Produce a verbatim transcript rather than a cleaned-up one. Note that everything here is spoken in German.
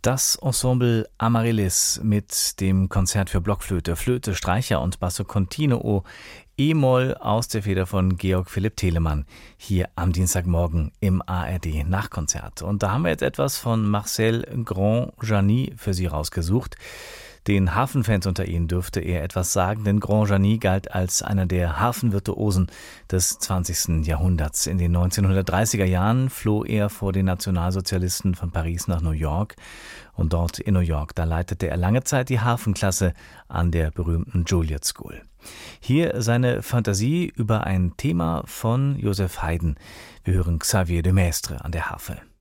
Das Ensemble Amaryllis mit dem Konzert für Blockflöte, Flöte, Streicher und Basso Continuo E-Moll aus der Feder von Georg Philipp Telemann hier am Dienstagmorgen im A R D Nachkonzert. Und da haben wir jetzt etwas von Marcel Grandjani für Sie rausgesucht. Den Harfenfans unter Ihnen dürfte er etwas sagen, denn Grandjani galt als einer der Harfenvirtuosen des zwanzigsten Jahrhunderts. In den neunzehnhundertdreißiger Jahren floh er vor den Nationalsozialisten von Paris nach New York. Und dort in New York, da leitete er lange Zeit die Harfenklasse an der berühmten Juilliard School. Hier seine Fantasie über ein Thema von Joseph Haydn. Wir hören Xavier de Maistre an der Harfe.